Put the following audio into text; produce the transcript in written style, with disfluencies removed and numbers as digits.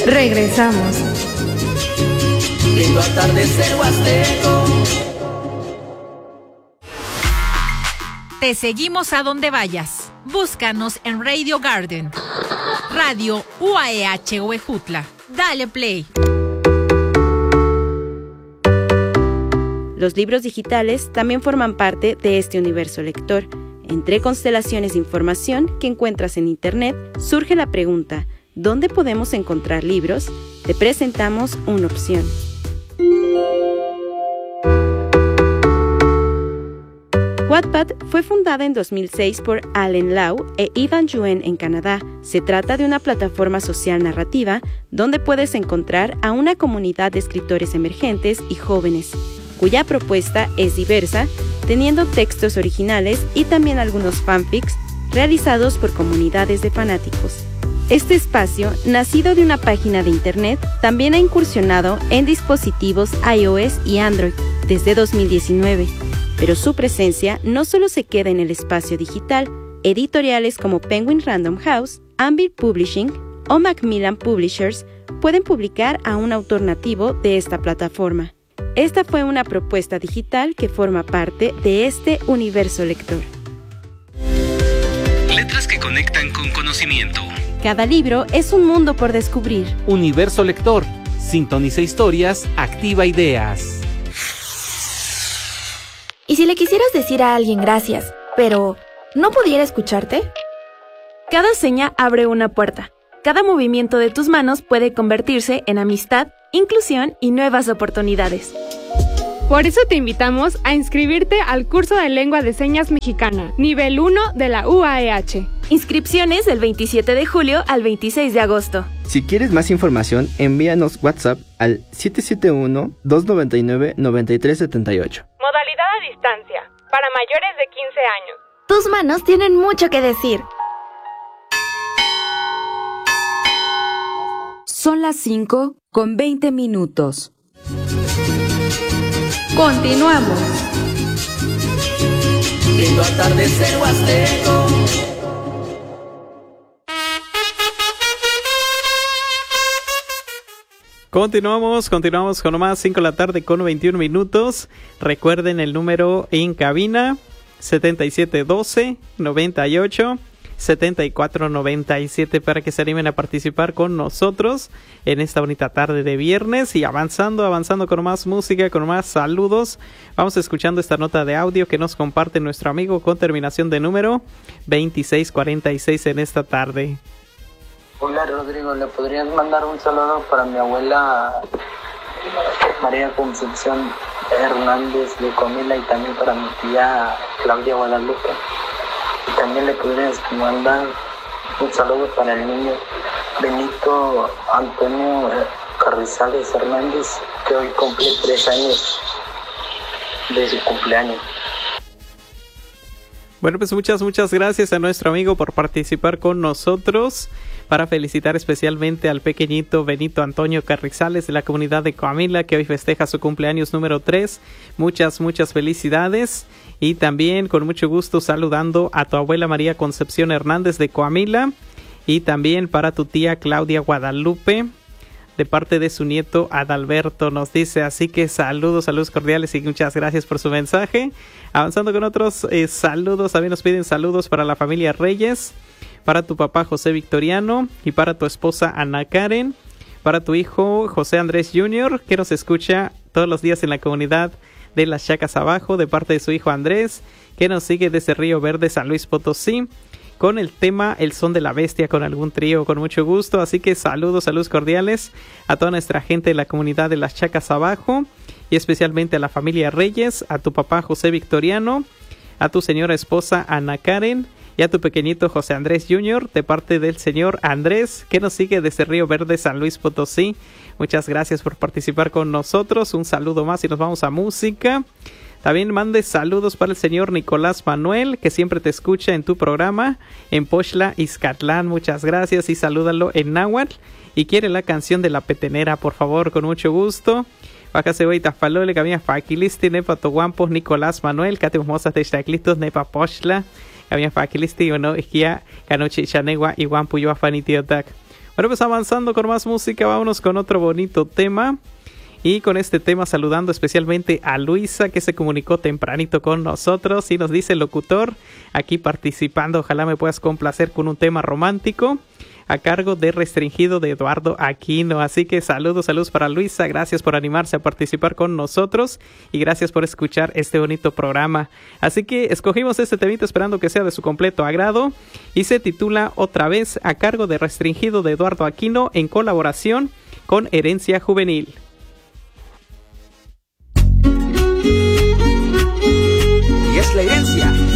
Regresamos. Lindo atardecer huasteco. Te seguimos a donde vayas. Búscanos en Radio Garden, Radio UAEH Huejutla. Dale play. Los libros digitales también forman parte de este universo lector. Entre constelaciones de información que encuentras en Internet, surge la pregunta, ¿dónde podemos encontrar libros? Te presentamos una opción. Wattpad fue fundada en 2006 por Allen Lau e Ivan Yuen en Canadá. Se trata de una plataforma social narrativa donde puedes encontrar a una comunidad de escritores emergentes y jóvenes, cuya propuesta es diversa, teniendo textos originales y también algunos fanfics realizados por comunidades de fanáticos. Este espacio, nacido de una página de Internet, también ha incursionado en dispositivos iOS y Android desde 2019. Pero su presencia no solo se queda en el espacio digital. Editoriales como Penguin Random House, Anvil Publishing o Macmillan Publishers pueden publicar a un autor nativo de esta plataforma. Esta fue una propuesta digital que forma parte de este universo lector. Letras que conectan con conocimiento. Cada libro es un mundo por descubrir. Universo lector. Sintoniza historias, activa ideas. ¿Y si le quisieras decir a alguien gracias, pero no pudiera escucharte? Cada seña abre una puerta. Cada movimiento de tus manos puede convertirse en amistad, inclusión y nuevas oportunidades. Por eso te invitamos a inscribirte al curso de Lengua de Señas Mexicana, nivel 1 de la UAEH. Inscripciones del 27 de julio al 26 de agosto. Si quieres más información, envíanos WhatsApp al 771-299-9378. Modalidad a distancia, para mayores de 15 años. Tus manos tienen mucho que decir. Son las 5:20. Continuamos. Lindo atardecer huasteco. Continuamos con más 5 de la tarde con 21 minutos. Recuerden el número en cabina 7712-98-7497 para que se animen a participar con nosotros en esta bonita tarde de viernes. Y avanzando con más música, con más saludos, vamos escuchando esta nota de audio que nos comparte nuestro amigo con terminación de número 2646 en esta tarde. Hola Rodrigo, ¿le podrías mandar un saludo para mi abuela María Concepción Hernández de Comila y también para mi tía Claudia Guadalupe? Y también le podrías mandar un saludo para el niño Benito Antonio Carrizales Hernández, que hoy cumple 3 años de su cumpleaños. Bueno, pues muchas gracias a nuestro amigo por participar con nosotros, para felicitar especialmente al pequeñito Benito Antonio Carrizales de la comunidad de Coamila, que hoy festeja su cumpleaños número 3. Muchas felicidades. Y también con mucho gusto saludando a tu abuela María Concepción Hernández de Coamila, y también para tu tía Claudia Guadalupe, de parte de su nieto Adalberto, nos dice. Así que saludos cordiales y muchas gracias por su mensaje. Avanzando con otros saludos, también nos piden saludos para la familia Reyes, para tu papá José Victoriano y para tu esposa Ana Karen, para tu hijo José Andrés Jr., que nos escucha todos los días en la comunidad de Las Chacas Abajo, de parte de su hijo Andrés, que nos sigue desde Río Verde, San Luis Potosí, con el tema El Son de la Bestia, con algún trío, con mucho gusto. Así que saludos cordiales a toda nuestra gente de la comunidad de Las Chacas Abajo, y especialmente a la familia Reyes, a tu papá José Victoriano, a tu señora esposa Ana Karen y a tu pequeñito José Andrés Jr., de parte del señor Andrés, que nos sigue desde Río Verde, San Luis Potosí. Muchas gracias por participar con nosotros. Un saludo más y nos vamos a música. También mande saludos para el señor Nicolás Manuel, que siempre te escucha en tu programa en Poxtla, Izcatlán. Muchas gracias y salúdalo en náhuatl. Y quiere la canción de La Petenera, por favor, con mucho gusto. Bájase hoy Tafalole, Camina Faquilisti, Nepa Toguampos, Nicolás Manuel, Cate Mosas de Xtaclistos, Nepa Poxtla, Camina Faquilisti, o no, Esquia, Canoche Chanegua, y Guampu Yuafanitiotac. Bueno, pues avanzando con más música, vámonos con otro bonito tema. Y con este tema saludando especialmente a Luisa, que se comunicó tempranito con nosotros y nos dice: locutor, aquí participando, ojalá me puedas complacer con un tema romántico a cargo de Restringido de Eduardo Aquino. Así que saludos para Luisa, gracias por animarse a participar con nosotros y gracias por escuchar este bonito programa. Así que escogimos este temita esperando que sea de su completo agrado y se titula Otra vez, a cargo de Restringido de Eduardo Aquino en colaboración con Herencia Juvenil. Y es la herencia